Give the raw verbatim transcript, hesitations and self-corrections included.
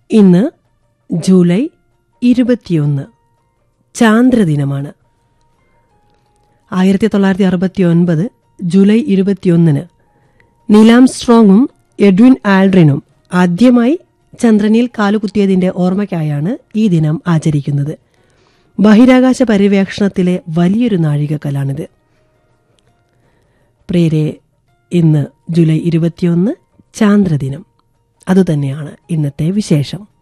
ഇന്ന് ജൂലൈ ഇരുപത്തിയൊന്ന് ചാന്ദ്രദിനമാണ്. ആയിരത്തി തൊള്ളായിരത്തി അറുപത്തി ഒൻപത് ജൂലൈ ഇരുപത്തിയൊന്നിന് നീലാംസ്ട്രോങ്ങും എഡ്വിൻ ആൽഡ്രിനും ആദ്യമായി ചന്ദ്രനിൽ കാലുകുത്തിയതിന്റെ ഓർമ്മയ്ക്കായാണ് ഈ ദിനം ആചരിക്കുന്നത്. ബഹിരാകാശ പര്യവേക്ഷണത്തിലെ വലിയൊരു നാഴികക്കല്ലാണിത്. പ്രിയരെ, ഇന്ന് ജൂലൈ ഇരുപത്തിയൊന്ന് ചാന്ദ്രദിനം. അതുതന്നെയാണ് ഇന്നത്തെ വിശേഷം.